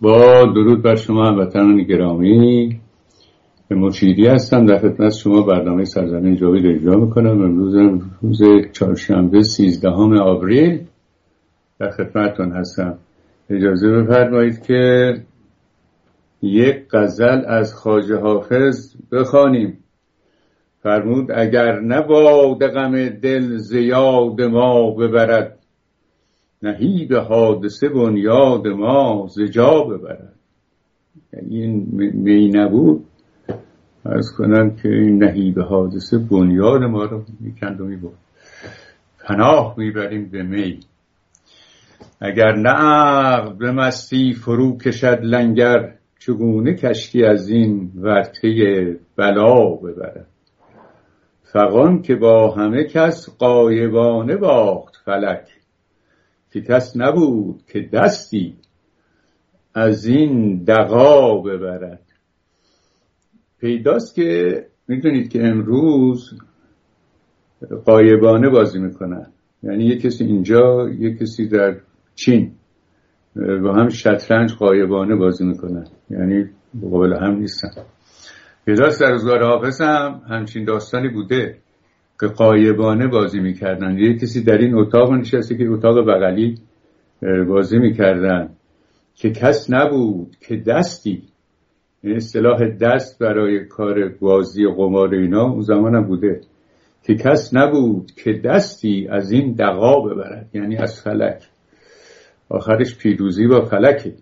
با درود بر شما هموطنان گرامی، مشیری هستم. در خدمت شما برنامه سرزمین جاوید اجرا میکنم. امروز روز چهارشنبه 13 آوریل در خدمتتون هستم. اجازه بفرمایید که یک غزل از خواجه حافظ بخوانیم. فرمود اگر نباد غم دل ز یاد ما ببرد، نهیب حادثه بنیاد ما ز جا ببرد. یعنی این می نبود، عرض کنم که این نهیب حادثه بنیاد ما رو میکند و میبرد. پناه میبریم به می. اگر نه عقل به مستی فرو کشد لنگر، چگونه کشتی از این ورطه بلا ببرد. فغان که با همه کس غایبانه باخت فلک، که کس نبود که دستی از این دغا ببرد. پیداست که میدونید که امروز غایبانه بازی میکنن، یعنی یک کسی اینجا یک کسی در چین با هم شطرنج غایبانه بازی میکنن، یعنی مقابل هم نیستن. پیداست در روزگار حافظ هم همچین داستانی بوده که غایبانه بازی میکردن. یک کسی در این اتاق نشسته که اتاق بغلی بازی میکردن، که کس نبود که دستی، این اصطلاح دست برای کار بازی قمار اینا اون زمان هم بوده، که کس نبود که دستی از این دغا ببرد، یعنی از فلک. آخرش پیروزی با فلکه.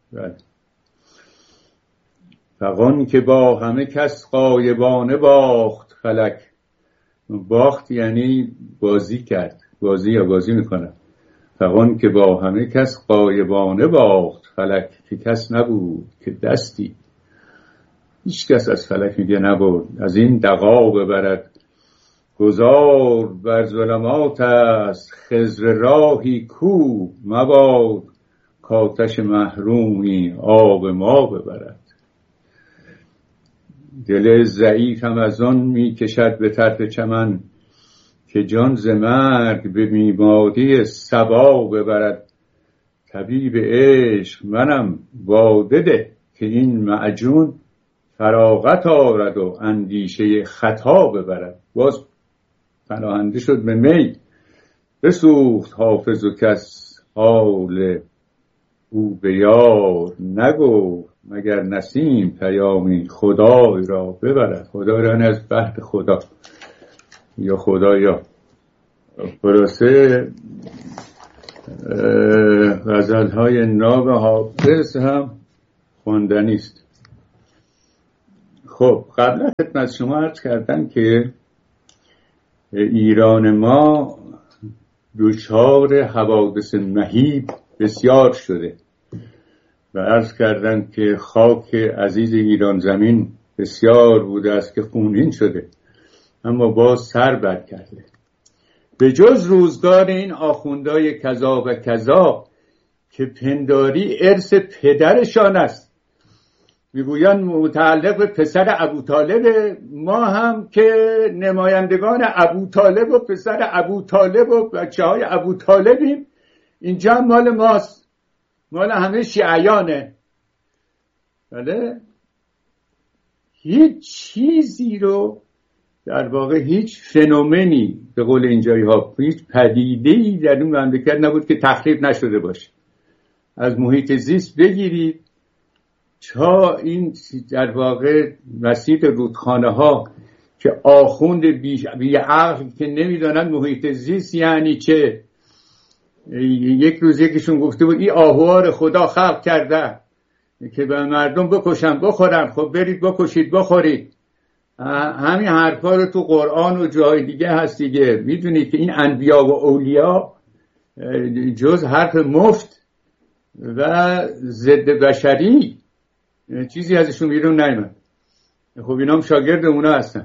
فغان که با همه کس غایبانه باخت فلک. باخت یعنی بازی کرد، بازی یا بازی میکنه. فغان که با همه کس غایبانه باخت فلک، که کس نبود که دستی، هیچ کس از فلک میگه نبود، از این دغا ببرد. گذار بر ظلمات است خضر راهی کو، مباد کاتش محرومی آب ما ببرد. دل ضعیف هم از آن میکشد به طرف چمن، که جان ز مرگ به بیماری صبا ببرد. طبیب عشق منم باده ده، که این معجون فراغت آرد و اندیشه خطا ببرد. باز پناهنده شد به می. بسوخت حافظ و کس حال او به یار نگفت، مگر نسیم پیامی خدای را ببرد. خدا را از بحر خدا یا خدا یا خلاصه غزل‌های ناب حافظ هم خواندنی است. خب قبلا خدمت شما عرض کردم که ایران ما دچار حوادث مهیب بسیار شده و عرض کردم که خاک عزیز ایران زمین بسیار بوده است که خونین شده، اما باز سر بر کرده. به جز روزگار این آخوندهای کذا و کذا که پنداری ارث پدرشان است، میگویند متعلق به پسر ابوطالب، ما هم که نمایندگان ابوطالب و پسر ابوطالب و بچه های ابوطالبیم، اینجا هم مال ماست، مال همه شیعیانه. بله، هیچ چیزی رو در واقع هیچ فنومنی به قول اینجایی ها، هیچ پدیده‌ای در اون مملکت نبود که تخریب نشده باشه. از محیط زیست بگیرید تا این در واقع مسیر رودخانه ها که آخوند بی عقل که نمیدونن محیط زیست یعنی چه. یک روز یکیشون گفته بود این آهوار خدا خلق کرده که به مردم بکشن بخورن. خب برید بکشید بخورید. همین حرفا رو تو قرآن و جای دیگه هست دیگه. میدونید که این انبیا و اولیا جز حرف مفت و ضد بشری چیزی ازشون بیرون نیامد. خب اینا هم شاگرد اونا هستن.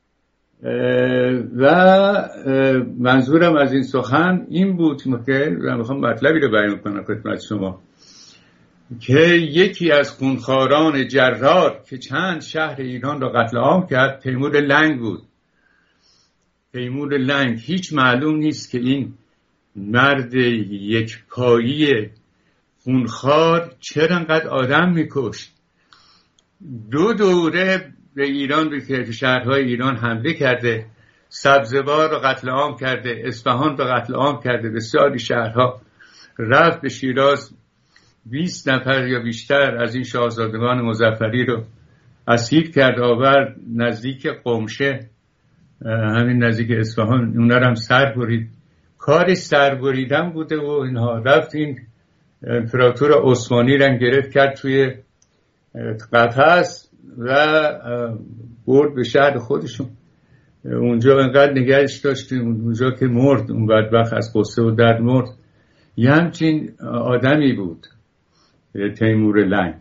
و منظورم از این سخن این بود که من میخوام مطلبی رو بیان کنم خدمت شما، که یکی از خونخواران جرار که چند شهر ایران را قتل عام کرد تیمور لنگ بود. تیمور لنگ هیچ معلوم نیست که این مرد یک پایی خونخوار چرا انقدر آدم میکشت. 2 دوره به ایران، به شهرهای ایران حمله کرده، سبزوار رو قتل عام کرده، اصفهان رو قتل عام کرده، بسیاری شهرها. رفت به شیراز، 20 نفر یا بیشتر از این شاهزادگان مظفری رو اسیر کرد، آورد نزدیک قمشه، همین نزدیک اصفهان، اونا رو هم سر برید. کاری سربریدن بوده و اینها. رفت این امپراتور عثمانی رو گرفت کرد توی قفس و برد به شهر خودشون. اونجا انقدر نگهش داشتیم اونجا که مرد، اون بدبخت از غصه و درد مرد. یه همچین آدمی بود تیمور لنگ.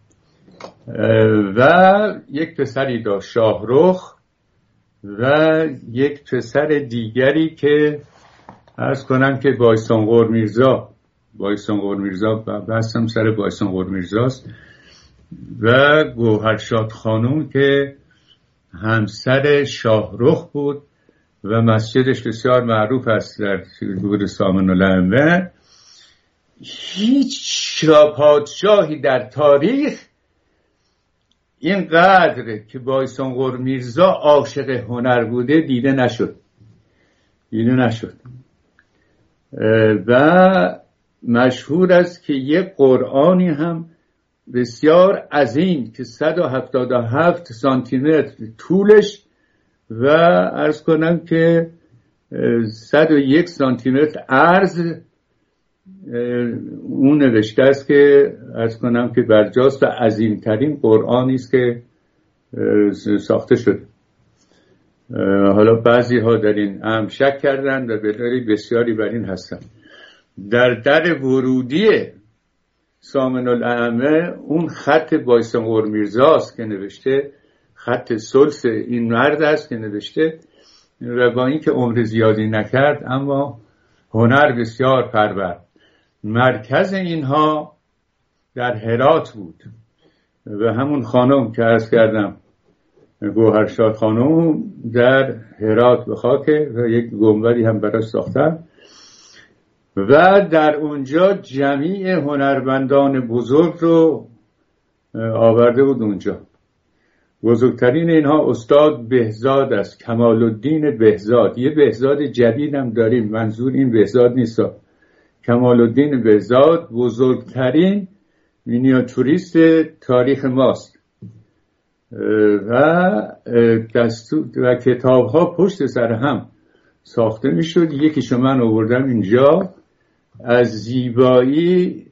و یک پسری داشت شاهرخ و یک پسر دیگری که عرض کنم که بایسانقور میرزا بحثم سر بایسانقور میرزاست، و گوهرشاد خانوم که همسر شاهرخ بود و مسجدش بسیار معروف است در دور سامن الائمه. هیچ پادشاهی در تاریخ اینقدر که بایسانقور میرزا عاشق هنر بوده دیده نشد. و مشهور است که یک قرآنی هم بسیار عظیم که 177 سانتی متر طولش و عرض کنم که 101 سانتی متر عرض، اون نوشته است که عرض کنم که برجاست و عظیمترین قرآنی است که ساخته شد. حالا بعضی ها در این هم شک کردن و بسیاری بر این هستن. در ورودی سامن الائمه اون خط بایسانقور میرزاست که نوشته، خط سلس این مرد است که نوشته، و با اینکه عمر زیادی نکرد اما هنر بسیار پرورد. مرکز اینها در هرات بود و همون خانم که عرض کردم گوهرشاد خانم در هرات به خاکه و یک گنبدی هم براش ساختن و در اونجا جمیع هنرمندان بزرگ رو آورده بود اونجا. بزرگترین اینها استاد بهزاد است، کمال الدین بهزاد. یه بهزاد جدید هم داریم، منظور این بهزاد نیست. کمال الدین بهزاد بزرگترین مینیاتوریست تاریخ ماست و کتاب ها پشت سر هم ساخته می شد. یکیشو من آوردم اینجا، از زیبایی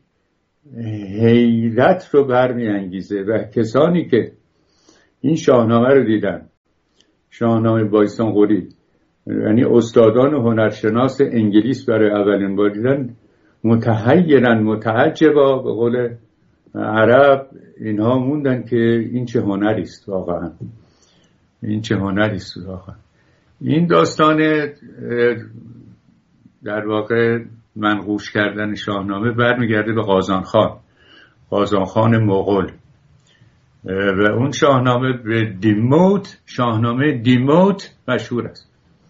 حیرت رو برمی انگیزه و کسانی که این شاهنامه رو دیدن، شاهنامه بایسانقوری، یعنی استادان و هنرشناس انگلیس برای اولین بار دیدن، متحیرن، متعجبا، به قول عرب اینها موندن که این چه هنری است واقعا، این چه هنری است واقعا. این داستان در واقع منقوش کردن شاهنامه برمیگرده به قازان خان مغول و اون شاهنامه به دیموت، شاهنامه دیموت مشهور است.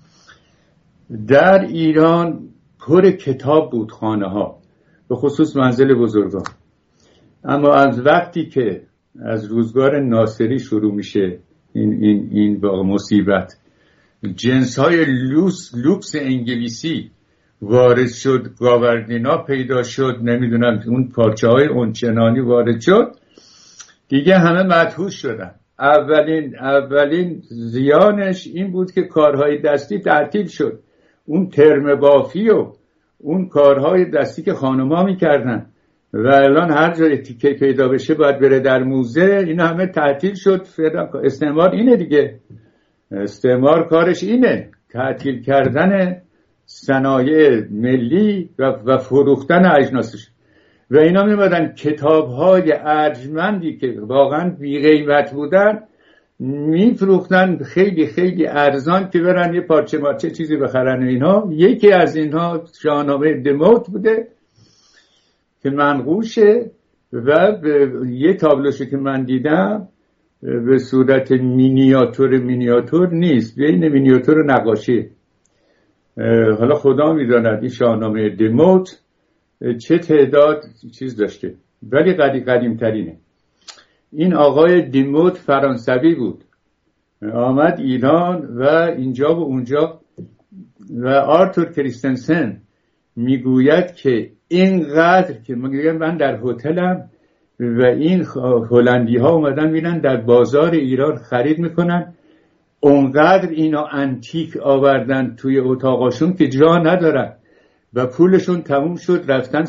در ایران پر کتاب بود خانه ها، به خصوص منزل بزرگان. اما از وقتی که از روزگار ناصری شروع میشه این با مصیبت، جنس های لوکس انگلیسی وارد شد، گاوردینا پیدا شد، نمیدونم اون پارچه های اونچنانی وارد شد، دیگه همه مدهوش شدن. اولین زیانش این بود که کارهای دستی تعطیل شد. اون ترم بافی و اون کارهای دستی که خانوما میکردن و الان هر جای تیکه پیدا بشه باید بره در موزه، این همه تعطیل شد. استعمار اینه دیگه، استعمار کارش اینه، تعطیل کردن صنایع ملی و فروختن اجناسش. و اینا میمدن کتاب‌های ارجمندی که واقعا بی قیمت بودن میفروختن خیلی خیلی ارزان که برن یه پارچه چیزی بخرن. اینها یکی از اینها شاهنامه دموت بوده که منقوشه و یه تابلوشو که من دیدم به صورت مینیاتور نیست، بین مینیاتور و نقاشی. حالا خدا میداند این شاهنامه دموت چه تعداد چیز داشته، ولی قدیم ترینه. این آقای دیموت فرانسوی بود، آمد ایران و اینجا و اونجا، و آرتور کریستنسن میگوید که اینقدر که من در هتلم و این هلندی ها اومدن میرن در بازار ایران خرید میکنن، اونقدر اینا انتیک آوردن توی اتاقاشون که جا ندارن و پولشون تموم شد، رفتن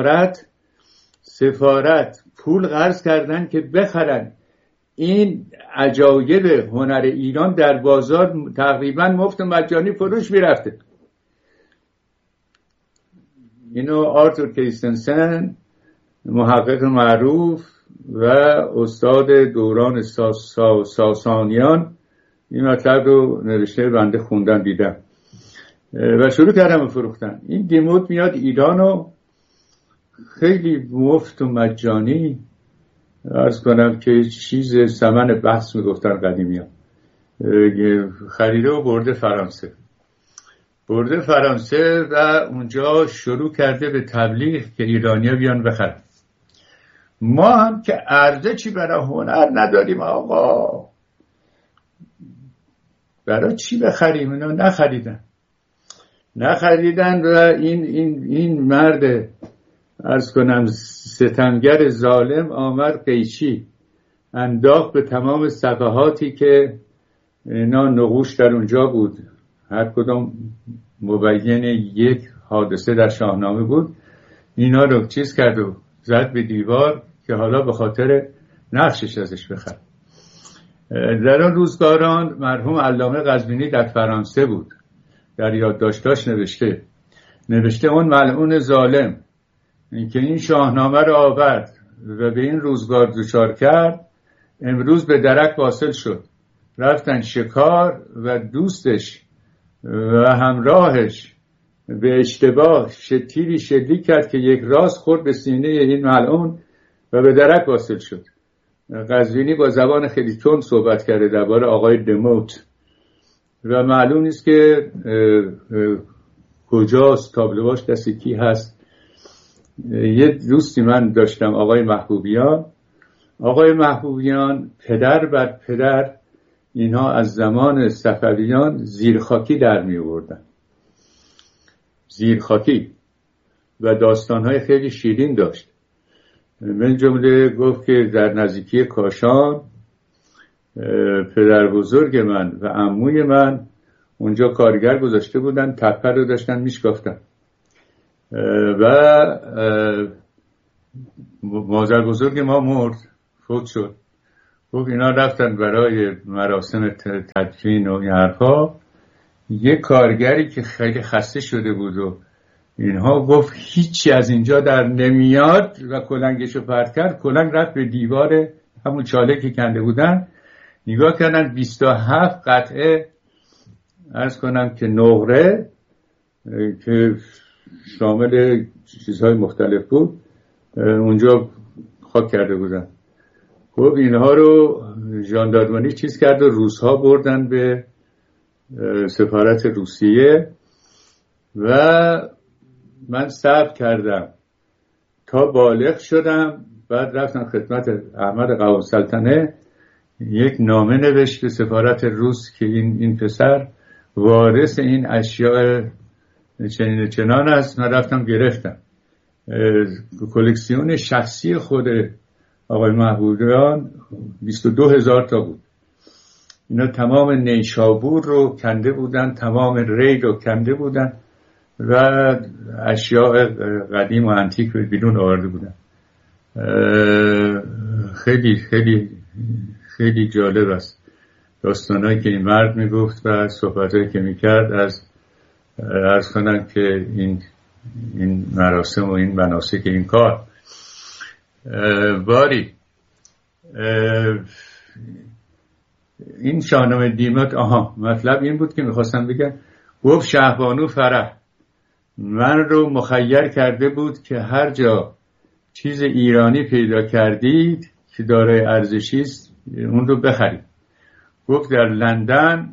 سفارت پول قرض کردن که بخرن این عجایب هنر ایران در بازار تقریبا مفت و مجانی فروش میرفته. اینو آرتور کریستنسن محقق معروف و استاد دوران ساسانیان این مطلب رو نوشته، بنده خوندم دیدم و شروع کردم فروختن. این دیموت میاد ایران و خیلی مفت و مجانی، عرض کنم که چیز ثمن بحث میگفتن قدیمی ها، خریده و برده فرانسه و اونجا شروع کرده به تبلیغ که ایرانی‌ها بیان بخرن. ما هم که عرضه چی برای هنر نداریم آقا، برای چی بخریم؟ اینا نخریدن و این مرد عرض کنم ستمگر ظالم آمد قیچی انداخت به تمام صفحاتی که اینا نقوش در اونجا بود، هر کدوم مبین یک حادثه در شاهنامه بود، اینا رو چیز کرد و زد به دیوار که حالا به خاطر نقشش ازش بخر. در آن روزگاران مرحوم علامه قزوینی در فرانسه بود، در یادداشتاش نوشته اون ملعون ظالم که این شاهنامه رو آورد و به این روزگار دچار کرد، امروز به درک واصل شد، رفتن شکار و دوستش و همراهش به اشتباه تیری شلیک کرد که یک راست خورد به سینه این ملعون و به درک واصل شد. قزوینی با زبان خیلی تند صحبت کرده درباره آقای دموت و معلوم نیست که کجاست، تابلوهاش دست کی هست. یه دوستی من داشتم آقای محبوبیان پدر بر پدر اینها از زمان صفویان زیرخاکی در می آوردن، زیرخاکی و داستانهای خیلی شیرین داشت. من جمله گفت که در نزدیکی کاشان پدر بزرگ من و عموی من اونجا کارگر گذاشته بودن، تپه رو داشتن میشکافتن و مادر بزرگ ما مرد، فوت شد. گفت اینا رفتن برای مراسم تدفین و این حرفا، یه کارگری که خیلی خسته شده بود و اینها گفت هیچی از اینجا در نمیاد و کلنگشو پرت کرد. کلنگ رفت به دیوار همون چاله که کنده بودن، نگاه کردن 27 قطعه عرض کنم که نقره که شامل چیزهای مختلف بود اونجا خاک کرده بودن. خب اینها رو ژاندارمری چیز کرد و روس‌ها بردن به سفارت روسیه و من صبر کردم تا بالغ شدم. بعد رفتم خدمت احمد قوام‌السلطنه، یک نامه نوشت به سفارت روس که این پسر وارث این اشیاء چنین چنان است. من رفتم گرفتم. کلکسیون شخصی خود آقای محبوبیان 22,000 تا بود. اینا تمام نیشابور رو کنده بودن، تمام ری رو کنده بودن و اشیاء قدیم و انتیک رو بیرون آورده بودن. خیلی خیلی خیلی جالب است داستانایی که این مرد میگفت و صحبتایی که میکرد از عرض کنم که این مراسم و این مناسک این کار. باری این شاهنامه دیموت مطلب این بود که میخواستم بگم. گفت شهبانو فرح من رو مخیر کرده بود که هر جا چیز ایرانی پیدا کردید که دارای ارزشی است اون رو بخرید. گفت در لندن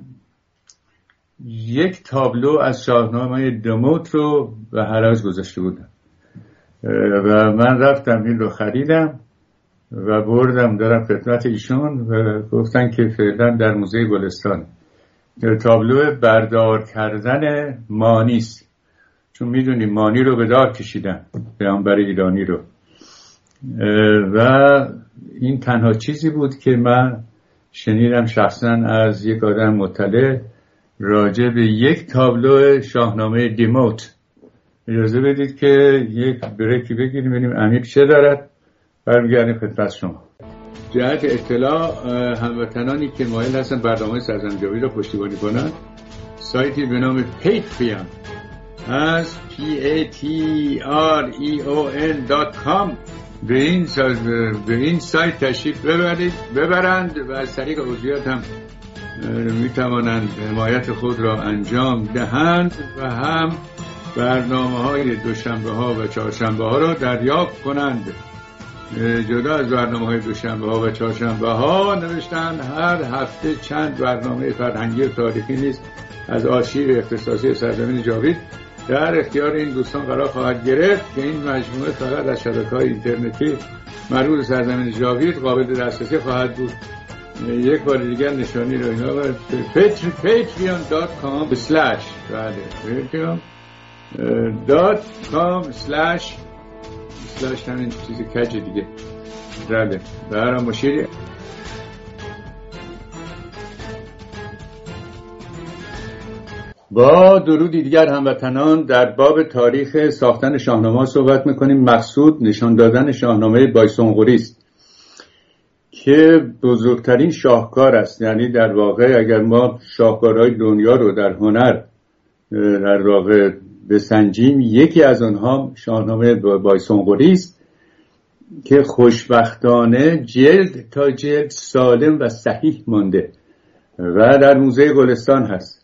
یک تابلو از شاهنامه دیموت رو به حراج گذاشته بودن و من رفتم این رو خریدم و بردم دارم خدمت ایشون و گفتن که فعلا در موزه گلستان تابلو بردار کردن مانیست، چون میدونی مانی رو به دار کشیدن پیامبر ایرانی رو، و این تنها چیزی بود که من شنیدم شخصا از یک آدم مطلع راجع به یک تابلو شاهنامه دیموت. اجازه بدید که یک بریکی بگیریم ببینیم امیر چه دارد، برمیگردیم خدمت شما. جهت اطلاع هموطنانی که مایل هستن برنامه سرزمین جاوید رو پشتیبانی کنند، سایتی به نام پیتریون از patreon.com به این سایت تشریف ببرند و از طریق عضویت هم میتوانند حمایت خود را انجام دهند و هم برنامه‌های دوشنبه ها و چهارشنبه ها را دریافت کنند. جدا از برنامه‌های دوشنبه ها و چهارشنبه ها نوشتن هر هفته چند برنامه فرهنگی و تاریخی نیز از آرشیو اختصاصی سرزمین جاوید در اختیار این دوستان قرار خواهد گرفت که این مجموعه فقط از شبکه‌های اینترنتی مربوط به سرزمین جاوید قابل دسترسی خواهد بود. یک بار دیگر نشانی رو اینا patreon.com/ بله patreon.com/ همین چیزی کج دیگه بله برام مشیری. با درودی دیگر هموطنان در باب تاریخ ساختن شاهنامه صحبت میکنیم. مقصود نشان دادن شاهنامه بایسونقوری است که بزرگترین شاهکار است. یعنی در واقع اگر ما شاهکارهای دنیا رو در هنر در واقع بسنجیم، یکی از آنها شاهنامه بایسونقوری است که خوشبختانه جلد تا جلد سالم و صحیح مانده و در موزه گلستان هست.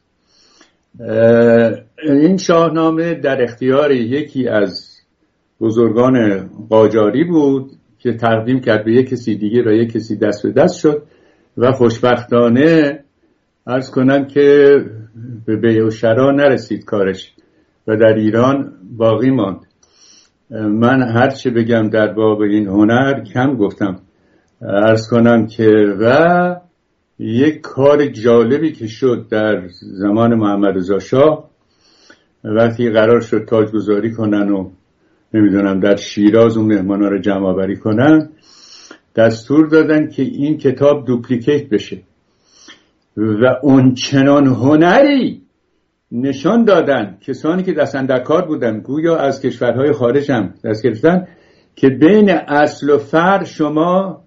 این شاهنامه در اختیار یکی از بزرگان قاجاری بود که تقدیم کرد به یک کسی دیگه و یک کسی دست به دست شد و خوشبختانه عرض کنم که به بیع و شرا نرسید کارش و در ایران باقی ماند. من هر چه بگم در باب این هنر کم گفتم. عرض کنم که و یک کار جالبی که شد در زمان محمد رضا شاه وقتی قرار شد تاجگذاری کنن و نمیدونم در شیراز اون مهمانا رو جمع آوری کنن، دستور دادن که این کتاب دوپلیکیت بشه و اون چنان هنری نشان دادن کسانی که دست اندر کار بودن، گویا از کشورهای خارج هم دست گرفتن، که بین اصل و فر شما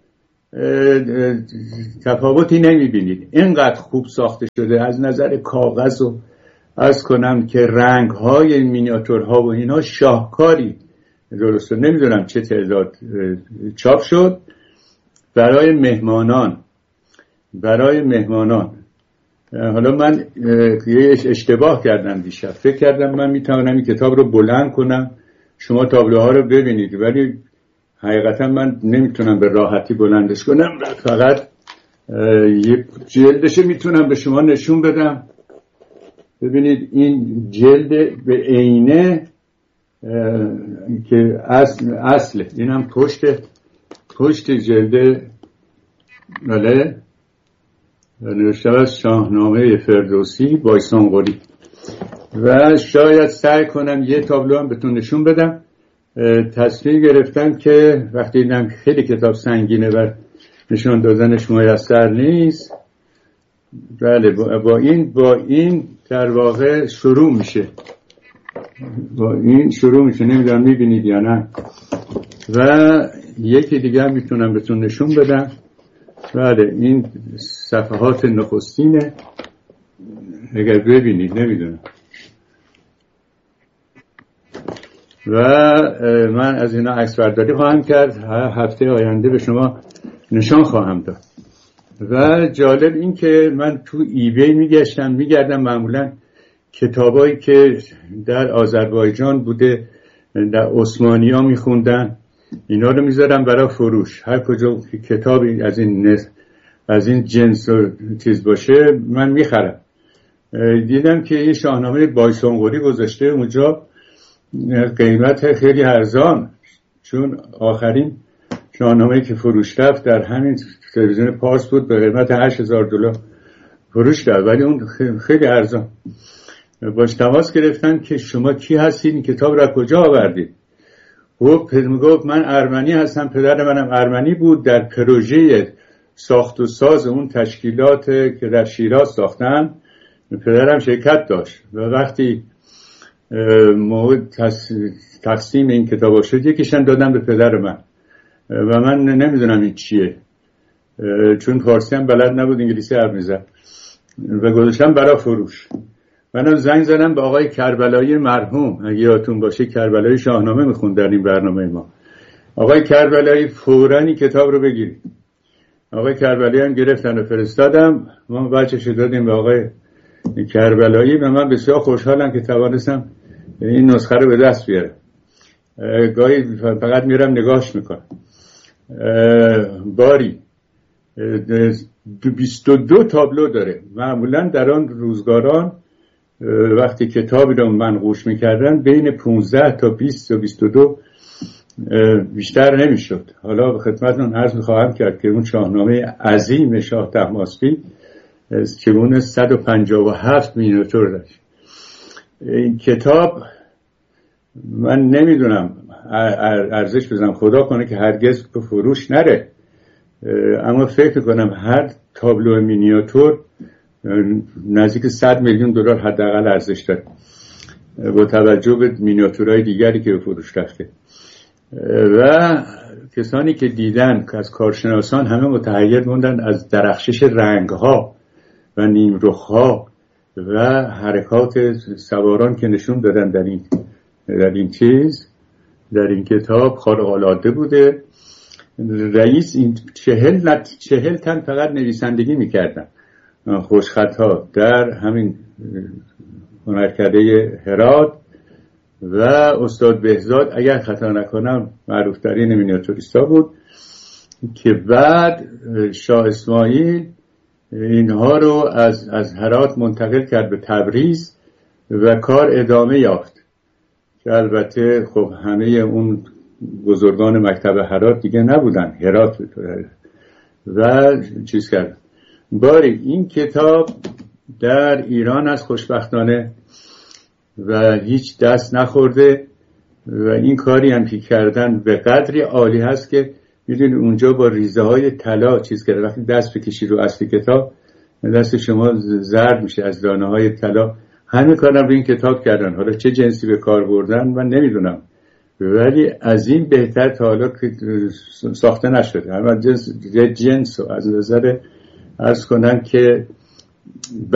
تفاوتی نمیبینید. اینقدر خوب ساخته شده از نظر کاغذ و از کنم که رنگ‌های مینیاتورها و اینا شاهکاری درسته. نمیدونم چه تعداد چاپ شد برای مهمانان. حالا من یه اشتباه کردم دیشب، فکر کردم من میتونم این کتاب رو بلند کنم شما تابلوها رو ببینید، ولی حقیقتا من نمیتونم به راحتی بلندش کنم، فقط یه جلدش میتونم به شما نشون بدم. ببینید این جلد به عینه که اصله، اینم پشت جلده بله نوشته از شاهنامه فردوسی بایسونقوری. و شاید سعی کنم یه تابلو هم بهتون نشون بدم. تصمیم گرفتم که وقتی دیدم خیلی کتاب سنگینه و نشان دادنش میسر نیست، بله با این در واقع شروع میشه. نمیدونم میبینید یا نه. و یکی دیگه هم میتونم بهتون نشون بدم. بله این صفحات نخستینه، اگر ببینید نمیدونم. و من از اینا عکس برداری خواهم کرد، هفته آینده به شما نشان خواهم داد. و جالب این که من تو ایبی میگردم معمولا کتابایی که در آذربایجان بوده در عثمانی‌ها میخوندن اینا رو میذارم برای فروش. هر کجا کتابی از این جنس و چیز باشه من میخرم. دیدم که این شاهنامه بایسونقوری گذاشته اونجا قیمت خیلی ارزان، چون آخرین شاهنامه‌ای که فروش رفت در همین تلویزیون پارس بود، به قیمت $8,000 فروش رفت، ولی اون خیلی ارزان. باش تماس گرفتن که شما کی هستید، این کتاب را کجا آوردید؟ گفت من ارمنی هستم، پدر منم ارمنی بود، در پروژه ساخت و ساز اون تشکیلات که در شیراز ساختن پدرم شرکت داشت و وقتی موعد تقسیم این کتاب شد یکیشن دادم به پدر من و من نمیدونم این چیه، چون فارسی هم بلد نبود، انگلیسی حرف میزد و گذاشتم برای فروش. منم زنگ زدم به آقای کربلایی مرحوم، اگه یادتون باشه کربلایی شاهنامه میخوند در این برنامه ما. آقای کربلایی فوراً این کتاب رو بگیرید. آقای کربلایی هم گرفتن و فرستادم، ما بچه‌شو دادیم به آقای کربلایی و من بسیار خوشحالم که توانستم این نسخه رو به دست بیارم. گاهی فقط میرم نگاهش میکنم. باری 22 تابلو داره. معمولا در آن روزگاران وقتی کتابی رو منقوش میکردن بین 15 تا 20 تا 22 بیشتر نمیشد. حالا به خدمتتون عرض میخواهم کرد که اون شاهنامه عظیم شاه طهماسبی که اون 157 مینیاتور داشت. این کتاب من نمیدونم ارزش بزنم، خدا کنه که هرگز به فروش نره، اما فکر کنم هر تابلو مینیاتور نزدیک $100 میلیون حداقل ارزش داره با توجه به مینیاتورهای دیگری که به فروش رفته. و کسانی که دیدن که از کارشناسان همه متحیر موندن از درخشش رنگها و نیمرخها و حرکات سواران که نشون دادن در این کتاب خارق‌العاده بوده. رئیس این 40 تن فقط نویسندگی میکردن خوشخطها در همین هنرکده هرات و استاد بهزاد اگر خطا نکنم معروف ترین مینیاتوریستا بود که بعد شاه اسماعیل اینها رو از هرات منتقل کرد به تبریز و کار ادامه یافت که البته خب همه اون بزرگان مکتب هرات دیگه نبودن، هرات و چیز کرد. باری این کتاب در ایران از خوشبختانه و هیچ دست نخورده و این کاری هم که کردن به قدری عالی هست که میدونی اونجا با ریزه های طلا چیز کرده. وقتی دست بکشی رو اصل کتاب دست شما زرد میشه از دانه های طلا. همه کارم رو این کتاب کردن، حالا چه جنسی به کار بردن من نمیدونم، ولی از این بهتر تا حالا که ساخته نشده. همه جنس رو از نظر عرض کنن که